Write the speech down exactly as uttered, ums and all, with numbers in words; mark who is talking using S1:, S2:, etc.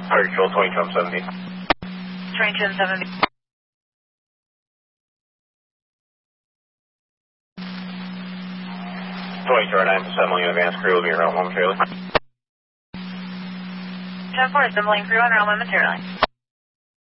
S1: Fire control twenty-two, I'm seventy.
S2: twenty-two and seventy.
S1: twenty-two or nine, assembling advanced crew will be around momentarily.
S2: ten four, assembling crew on around momentarily.